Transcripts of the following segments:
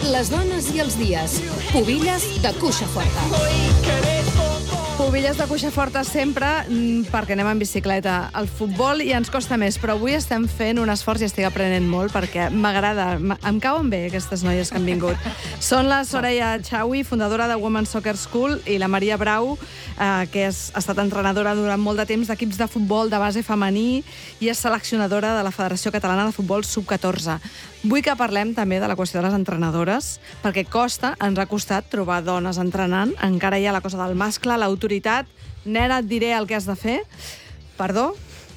Les dones i els dies. Pubilles de cuixa forta. Pubilles de cuixa forta sempre, perquè anem en bicicleta. El futbol ja ens costa més, però avui estem fent un esforç i estic aprenent molt, perquè m'agrada, em cauen bé aquestes noies que han vingut. Són la Soraya Chawi, fundadora de Women's Soccer School, i la Maria Brau, que ha estat entrenadora durant molt de temps d'equips de futbol de base femení i és seleccionadora de la Federació Catalana de Futbol Sub-14. Vull que parlem també de la qüestió de les entrenadores, perquè ens ha costat trobar dones entrenant. Encara hi ha la cosa del mascle, l'autoritat. Nena, et diré el que has de fer. Perdó.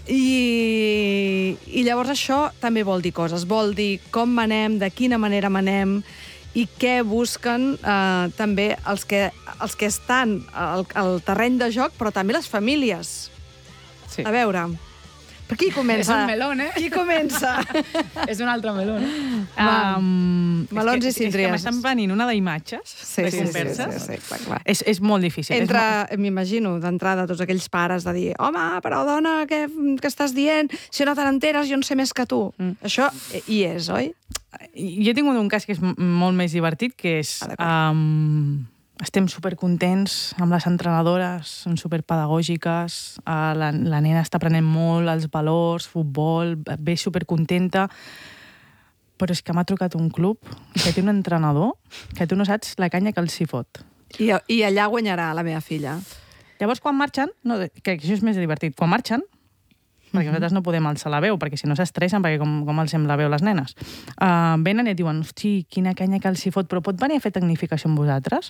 I llavors això també vol dir coses. Vol dir com manem, de quina manera manem i què busquen també els que estan al terreny de joc, però també les famílies. Sí. A veure... Per qui comença? És un melón, eh? Qui comença? És un altre melón. Melons i cindries. És que m'estan venint una d'imatges, de converses. Sí, clar. És molt difícil. M'imagino, d'entrada, tots aquells pares de dir home, però dona, què estàs dient? Si no te n'enteres, jo en sé més que tu. Això hi és, oi? Jo he tingut un cas que és molt més divertit, que és... Estem supercontents amb les entrenadores, són superpedagògiques, la nena està aprenent molt els valors, futbol, ve supercontenta, però és que m'ha trucat un club que té un entrenador que tu no saps la canya que els hi fot. I allà guanyarà la meva filla. Llavors, quan marxen, que això és més divertit, quan marxen, perquè nosaltres no podem alçar la veu, perquè si no s'estressen, perquè com alcem la veu les nenes. Venen i et diuen, hosti, quina canya que els hi fot, però pot venir a fer tecnificació amb vosaltres?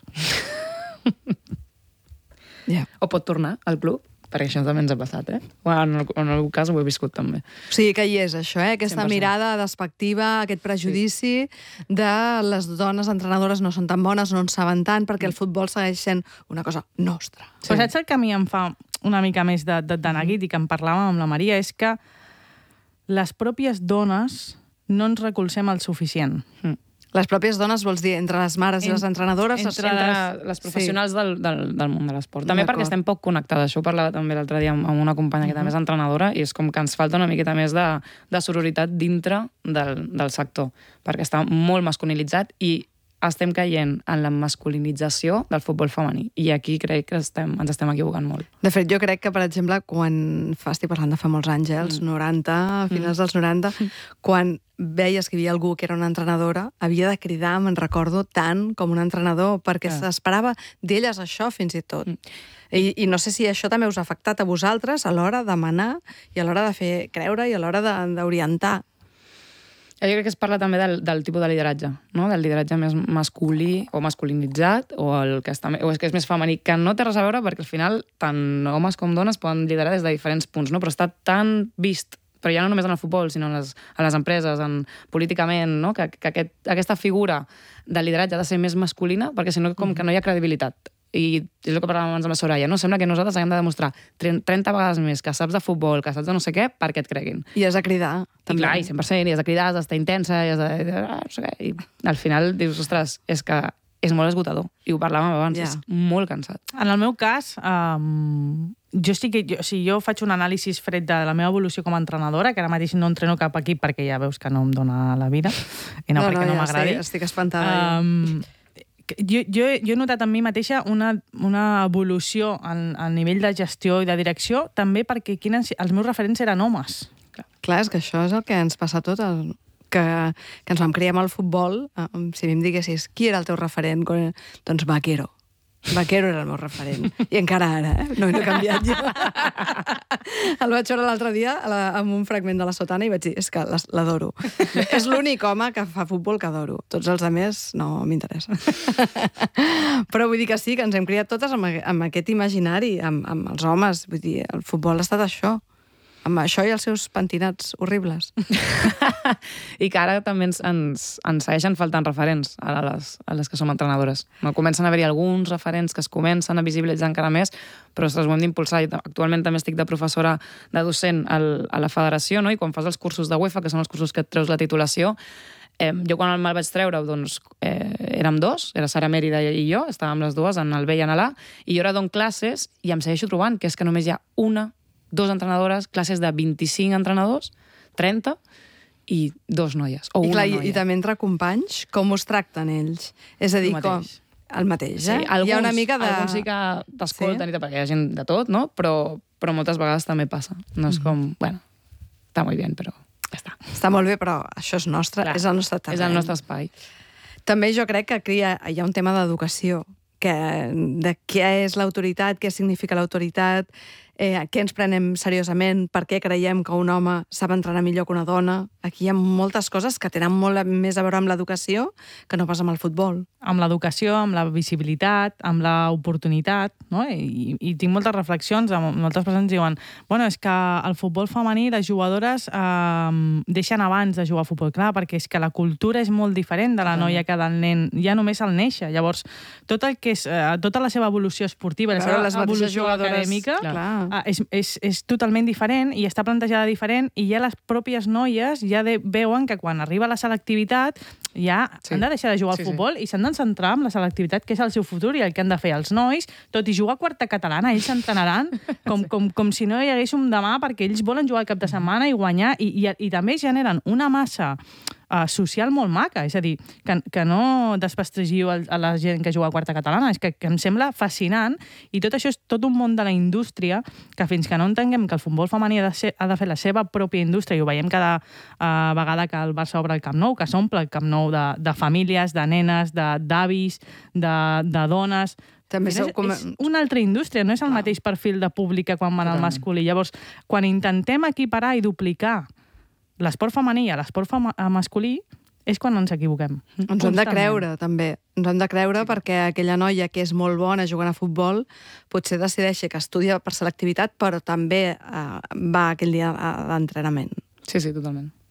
O pot tornar al club, perquè això també ens ha passat, eh? En algun cas ho he viscut també. O sigui que hi és això, aquesta 100%. Mirada despectiva, aquest prejudici de les dones entrenadores no són tan bones, no en saben tant, perquè el futbol segueix sent una cosa nostra. Sí. Però saps el que a mi em fa una mica més de neguit i que en parlàvem amb la Maria, és que les pròpies dones no ens recolzem el suficient. Les pròpies dones vols dir entre les mares i les entrenadores? Entre les professionals del món de l'esport. També perquè estem poc connectades. Això ho parlava també l'altre dia amb una companya que també és entrenadora i és com que ens falta una miqueta més de sororitat dintre del sector, perquè està molt masculinitzat i estem caient en la masculinització del futbol femení. I aquí crec que ens estem equivocant molt. De fet, jo crec que, per exemple, estic parlant de fa molts anys, els 90, a finals dels 90, quan veies que hi havia algú que era una entrenadora, havia de cridar, me'n recordo, tant com un entrenador, perquè s'esperava d'elles això, fins i tot. I no sé si això també us ha afectat a vosaltres a l'hora de manar i a l'hora de fer creure i a l'hora d'orientar. Jo crec que es parla també del tipus de lideratge, no? Del lideratge més masculí o masculinitzat o el que és més femení, que no té res a veure perquè al final tant homes com dones poden liderar des de diferents punts, no? Però està tan vist, però ja no només en el futbol, sinó en les empreses, políticament, no? Que aquesta figura de lideratge ha de ser més masculina, perquè si no com que no hi ha credibilitat. I és el que parlàvem abans amb la Soraya, no? Sembla que nosaltres haguem de demostrar 30 vegades més que saps de futbol, que saps de no sé què, perquè et creguin. I has de cridar, també. I clar, i 100%, i has de cridar, has d'estar intensa, i has de... no sé què. I al final dius, ostres, és que és molt esgotador. I ho parlàvem abans, és molt cansat. En el meu cas, jo faig un anàlisi fred de la meva evolució com a entrenadora, que ara mateix no entreno cap equip perquè ja veus que no em dona la vida, i no perquè no m'agradi. Estic espantada. Jo he notat en mi mateixa una evolució al nivell de gestió i de direcció, també perquè els meus referents eren homes. Clar, és que això és el que ens passa a tot, que ens vam criar amb el futbol. Si em diguessis qui era el teu referent, doncs Vaquero. Vaquero era el meu referent. I encara ara, no he canviat jo. El vaig veure l'altre dia amb un fragment de la sotana i vaig dir, és que l'adoro. És l'únic home que fa futbol que adoro. Tots els altres no m'interessa. Però vull dir que sí, que ens hem criat totes amb aquest imaginari, amb els homes. Vull dir, el futbol ha estat això. Amb això i els seus pentinats horribles. I que ara també ens segueixen faltant referents a les que som entrenadores. Comencen a haver-hi alguns referents que es comencen a visibilitzar encara més, però ho hem d'impulsar. Actualment també estic de professora, de docent a la federació, no? I quan fas els cursos de UEFA, que són els cursos que et treus la titulació, jo quan me'l vaig treure, doncs, érem dos, era Sara Mèrida i jo, estàvem les dues en el B i en l'A, i jo ara dono classes i em segueixo trobant que és que només hi ha 2 entrenadores, classes de 25 entrenadors, 30, i 2 noies, o I, una clar, noia. I també entre companys, com us tracten ells? És a dir, El mateix. el mateix, Sí, eh? Hi ha una mica de... alguns sí que t'escolten, i perquè hi ha gent de tot, no? Però moltes vegades també passa. No és com, bueno, està molt bé, però ja està. Està molt bé, però això és nostre, Clar, és el nostre terreny. És el nostre espai. També jo crec que aquí hi ha un tema d'educació, de què és l'autoritat, què significa l'autoritat, què ens prenem seriosament, per què creiem que un home sap entrenar millor que una dona. Aquí hi ha moltes coses que tenen molt més a veure amb l'educació que no pas amb el futbol. Amb l'educació, amb la visibilitat, amb l'oportunitat, no? I tinc moltes reflexions, moltes persones diuen bueno, és que el futbol femení, les jugadores deixen abans de jugar a futbol, clar, perquè és que la cultura és molt diferent de la noia que del nen, ja només al néixer. Llavors, tot el que és, tota la seva evolució esportiva, la seva evolució acadèmica, és totalment diferent i està plantejada diferent, i ja les pròpies noies ja veuen que quan arriba la selectivitat ja han de deixar de jugar al futbol i s'han de centrar en la selectivitat, que és el seu futur i el que han de fer els nois. Tot i jugar a quarta catalana, ells s'entrenaran com si no hi hagués un demà, perquè ells volen jugar al cap de setmana i guanyar, i també generen una massa social molt maca, és a dir, que no desprestigiu a la gent que juga a quarta catalana, és que em sembla fascinant, i tot això és tot un món de la indústria que fins que no entenguem que el futbol femení ha de fer la seva pròpia indústria, i ho veiem cada vegada que el Barça obre el Camp Nou, que s'omple el Camp Nou de famílies, de nenes, d'avis, de dones. També és una altra indústria, no és el mateix perfil de públic que quan van al masculí. Llavors, quan intentem equiparar i duplicar l'esport femení a l'esport masculí, és quan ens equivoquem. Ens ho hem de creure, també. Ens ho hem de creure perquè aquella noia que és molt bona jugant a futbol potser decideixi que estudia per selectivitat, però també va aquell dia d'entrenament. Sí, totalment.